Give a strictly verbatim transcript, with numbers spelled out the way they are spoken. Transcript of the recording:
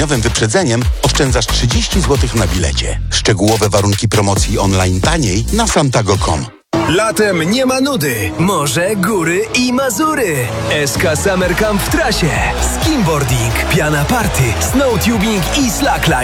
wyprzedzeniem oszczędzasz trzydzieści złotych na bilecie. Szczegółowe warunki promocji online taniej na santago kropka com. Latem nie ma nudy. Morze, góry i Mazury. S K Summer Camp w trasie. Skimboarding, piana party, snowtubing i slackline.